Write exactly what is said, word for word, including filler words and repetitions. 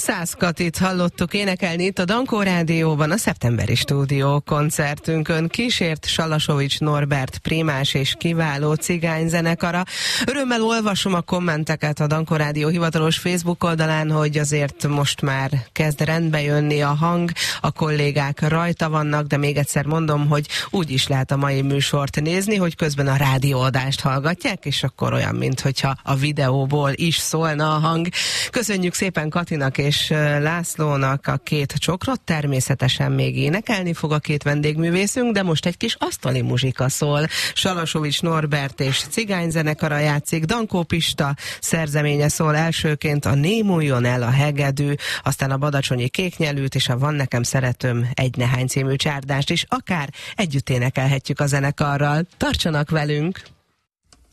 Szász Katit hallottuk énekelni itt a Dankó Rádióban a szeptemberi stúdió koncertünkön. Kísért Salasovics Norbert primás és kiváló cigányzenekara. Örömmel olvasom a kommenteket a Dankó Rádió hivatalos Facebook oldalán, hogy azért most már kezd rendbe jönni a hang, a kollégák rajta vannak, de még egyszer mondom, hogy úgy is lehet a mai műsort nézni, hogy közben a rádióadást hallgatják, és akkor olyan, minthogyha a videóból is szólna a hang. Köszönjük szépen Katinak és Lászlónak a két csokrot, természetesen még énekelni fog a két vendégművészünk, de most egy kis asztali muzsika szól. Salasovics Norbert és cigányzenekara játszik, Dankó Pista szerzeménye szól elsőként a Némuljon el a hegedű, aztán a Badacsonyi Kéknyelűt és a Van nekem szeretőm egy nehány című csárdást is, akár együtt énekelhetjük a zenekarral. Tartsanak velünk!